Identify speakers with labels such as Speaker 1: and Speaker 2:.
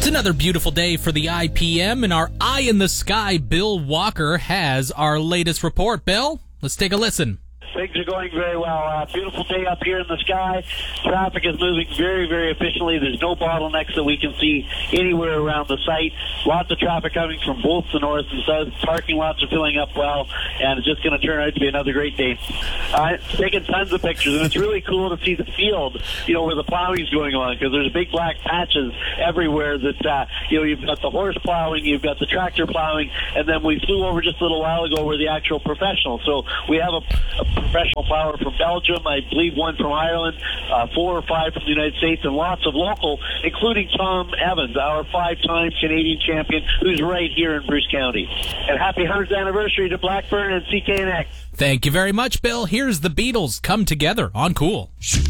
Speaker 1: Another beautiful day for the IPM, and our eye in the sky, Bill Walker, has our latest report. Bill, let's take a listen.
Speaker 2: Things are going very well. Beautiful day up here in the sky. Traffic is moving very, very efficiently. There's no bottlenecks that we can see anywhere around the site. Lots of traffic coming from both the north and south. Parking lots are filling up well, and it's just going to turn out to be another great day. Taking tons of pictures, and it's really cool to see the field, where the plowing is going on, because there's big black patches everywhere that, you've got the horse plowing, you've got the tractor plowing, and then we flew over just a little while ago where the actual professionals. So we have a professional plower from Belgium, I believe one from Ireland, 4 or 5 from the United States, and lots of local, including Tom Evans, our 5-time Canadian champion, who's right here in Bruce County. And happy 100th anniversary to Blackburn and CKNX.
Speaker 1: Thank you very much, Bill. Here's the Beatles, Come Together on Cool.